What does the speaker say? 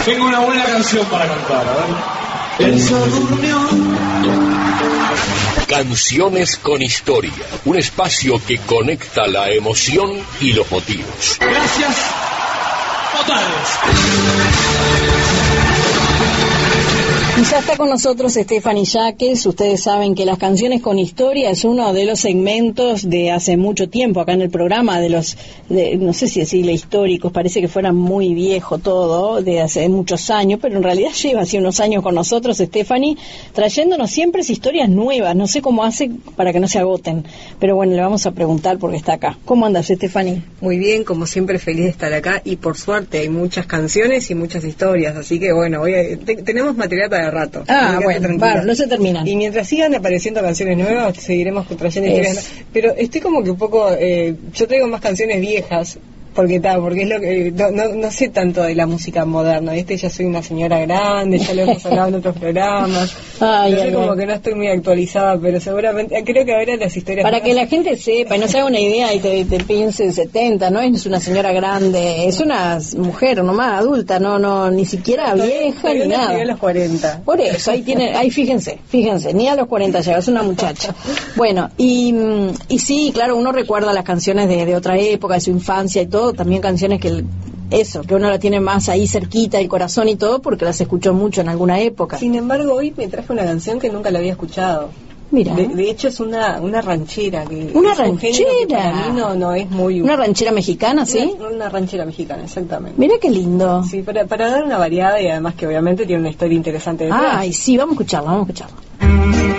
Tengo una buena canción para cantar, a ver. Esa reunión. Canciones con historia, un espacio que conecta la emoción y los motivos. Gracias totales. Y ya está con nosotros Stephanie Yaques. Ustedes saben que las canciones con historia es uno de los segmentos de hace mucho tiempo acá en el programa, no sé si decirle históricos, parece que fuera muy viejo todo, de hace muchos años, pero en realidad lleva hace unos años con nosotros Stephanie, trayéndonos siempre historias nuevas. No sé cómo hace para que no se agoten, pero bueno, le vamos a preguntar porque está acá. ¿Cómo andas, Stephanie? Muy bien, como siempre, feliz de estar acá, y por suerte hay muchas canciones y muchas historias, así que bueno, tenemos material para rato. Bueno, no se terminan. Y mientras sigan apareciendo canciones nuevas, seguiremos trayendo historias. Pero estoy como que un poco, yo traigo más canciones viejas, porque es lo que no sé tanto de la música moderna, ¿viste? Ya soy una señora grande, ya lo hemos hablado en otros programas. Como que no estoy muy actualizada, pero seguramente creo que ahora las historias para que la gente sepa y no se haga una idea y te piense 70, no es una señora grande, es una mujer nomás adulta, no ni siquiera vieja ni nada. A los 40. Por eso ahí fíjense, ni a los 40 llega, es una muchacha. Bueno, y sí, claro, uno recuerda las canciones de otra época, de su infancia y todo, también canciones que uno la tiene más ahí cerquita el corazón y todo porque las escuchó mucho en alguna época. Sin embargo, hoy me traje una canción que nunca la había escuchado. Mira. De hecho es una ranchera que una ranchera que para mí no es muy una ranchera mexicana, ¿sí? Una ranchera mexicana, exactamente. Mira qué lindo. Sí, para dar una variada, y además que obviamente tiene una historia interesante detrás. Ay, sí, vamos a escucharla.